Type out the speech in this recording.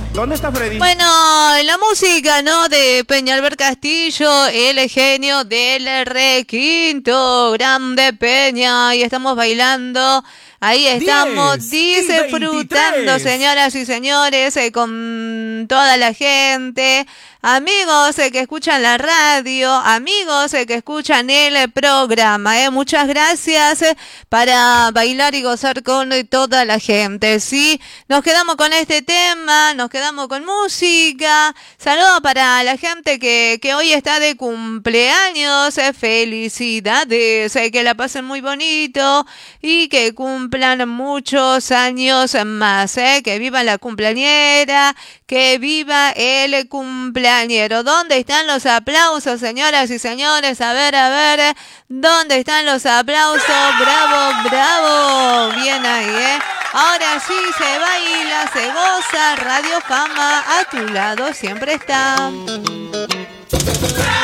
¿Dónde está Freddy? Bueno, la música, ¿no? De Peñalver Castillo, el genio del requinto, grande Peña, y estamos bailando. Ahí estamos 10 y disfrutando, 23. señoras y señores, con toda la gente. Amigos que escuchan la radio, amigos que escuchan el programa, muchas gracias para bailar y gozar con toda la gente, ¿sí? Nos quedamos con este tema, nos quedamos con música. Saludos para la gente que hoy está de cumpleaños, felicidades, que la pasen muy bonito y que cumplan muchos años más, que viva la cumpleañera, que viva el cumpleañero. ¿Dónde están los aplausos, señoras y señores? A ver, ¿dónde están los aplausos? Bravo, bravo. Bien ahí, Ahora sí se baila, se goza. Radio Fama a tu lado siempre está.